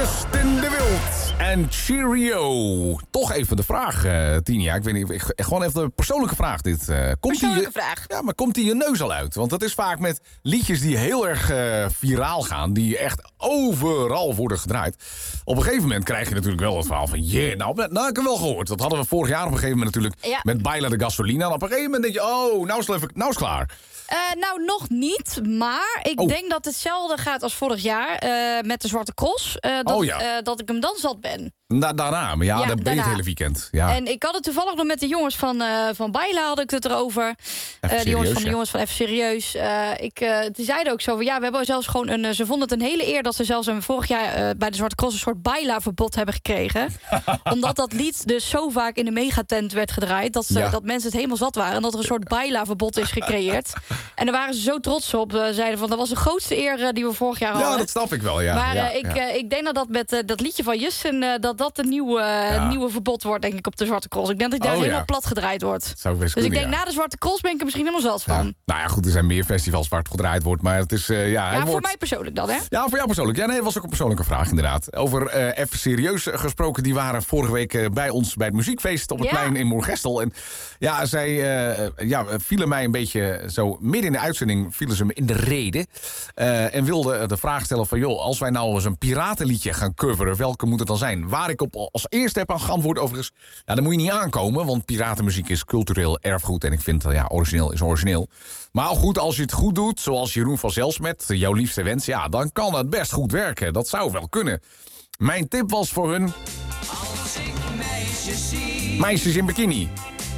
Justin de Wild en Cheerio. Toch even de vraag, Tinia. Ik weet niet, gewoon even een persoonlijke vraag dit. Persoonlijke vraag? Ja, maar komt die je neus al uit? Want dat is vaak met liedjes die heel erg viraal gaan. Die echt overal worden gedraaid. Op een gegeven moment krijg je natuurlijk wel het verhaal van... nou heb ik hem wel gehoord. Dat hadden we vorig jaar op een gegeven moment natuurlijk... met Baila de Gasolina. En op een gegeven moment denk je... oh, nou is het klaar. Nou, nog niet. Maar ik denk dat hetzelfde gaat als vorig jaar met de Zwarte Cross. Dat ik hem dan zat ben. Daarna, maar dan ben je het hele weekend. Ja. En ik had het toevallig nog met de jongens van Baila, had ik het erover. De jongens van Even Serieus. Die zeiden ook zo van, we hebben zelfs gewoon ze vonden het een hele eer dat ze zelfs vorig jaar bij de Zwarte Cross een soort Baila-verbod hebben gekregen. Omdat dat lied dus zo vaak in de megatent werd gedraaid, dat mensen het helemaal zat waren. En dat er een soort Baila-verbod is gecreëerd. En daar waren ze zo trots op. Zeiden van, dat was de grootste eer die we vorig jaar hadden. Ja, dat snap ik wel, ja. Maar ik denk dat met dat liedje van Justin... dat een nieuwe verbod wordt, denk ik, op de Zwarte Cross. Ik denk dat hij daar helemaal plat gedraaid wordt. Zou best dus kunnen, ik denk, na de Zwarte Cross ben ik er misschien helemaal zat van. Nou ja, goed, er zijn meer festivals waar het gedraaid wordt, maar het is... voor mij persoonlijk dan, hè? Ja, voor jou persoonlijk. Ja, nee, dat was ook een persoonlijke vraag, inderdaad. Over Even Serieus gesproken, die waren vorige week bij ons bij het muziekfeest op het plein in Moergestel. En zij vielen mij een beetje zo, midden in de uitzending vielen ze me in de rede. En wilden de vraag stellen van, joh, als wij nou eens een piratenliedje gaan coveren, welke moet het dan zijn? Waar ik op als eerste heb aan geantwoord overigens, dan moet je niet aankomen, want piratenmuziek is cultureel erfgoed. En ik vind, origineel is origineel. Maar goed, als je het goed doet, zoals Jeroen van Zelsmet, jouw liefste wens, dan kan het best goed werken. Dat zou wel kunnen. Mijn tip was voor hun... Als ik meisjes zie... Meisjes in bikini.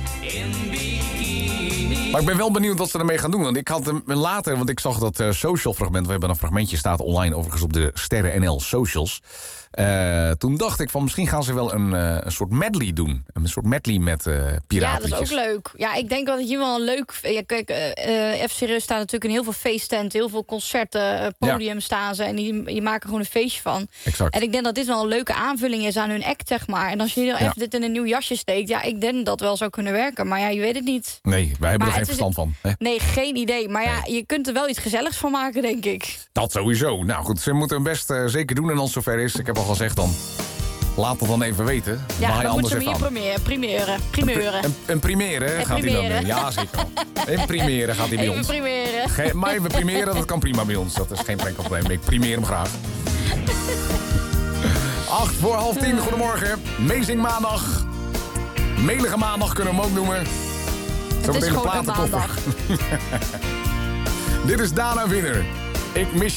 Maar ik ben wel benieuwd wat ze ermee gaan doen. Want ik had hem later, want ik zag dat social fragment. We hebben een fragmentje, staat online overigens op de Sterren NL socials. Toen dacht ik van, misschien gaan ze wel een soort medley doen. Een soort medley met piratenliedjes. Ja, dat is ook leuk. Ja, ik denk dat het hier wel een leuk... Ja, kijk, Even Serieus staat natuurlijk in heel veel feesttenten, heel veel concerten, podium staan ze. En die maken gewoon een feestje van. Exact. En ik denk dat dit wel een leuke aanvulling is aan hun act, zeg maar. En als je even dit in een nieuw jasje steekt, ik denk dat dat wel zou kunnen werken. Maar je weet het niet. Nee, wij hebben er geen verstand van. Hè? Nee, geen idee. Maar je kunt er wel iets gezelligs van maken, denk ik. Dat sowieso. Nou goed, ze moeten hem best zeker doen. En als het zover is, ik heb al gezegd dan... Laat het dan even weten. Ja, dan moeten we hier primeren. Een primeren gaat hij dan. Ja, zeker. Een primeren gaat hij bij ons. Primeren. Maar even primeren, dat kan prima bij ons. Dat is geen enkel probleem. Ik primeer hem graag. 9:08. Goedemorgen. Amazing maandag. Melige maandag kunnen we hem ook noemen. Het is gewoon een maandag. Dit is Dana Winner. Ik mis